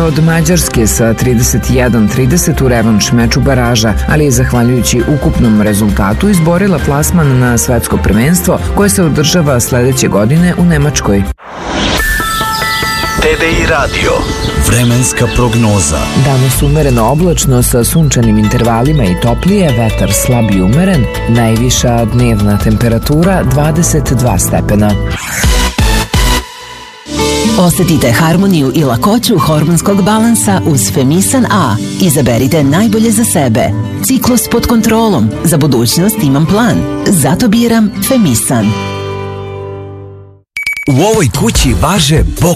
od Mađarske sa 31-30 u revanš meču baraža, ali je zahvaljujući ukupnom rezultatu izborila plasman na svetsko prvenstvo koje se održava sledeće godine u Nemačkoj. TDI Radio. Vremenska prognoza. Danas umereno oblačno sa sunčanim intervalima i toplije, vetar slab i umeren, najviša dnevna temperatura 22 stepena. Osetite harmoniju i lakoću hormonskog balansa uz Femisan A. Izaberite najbolje za sebe. Ciklus pod kontrolom. Za budućnost imam plan. Zato biram Femisan. U ovoj kući važe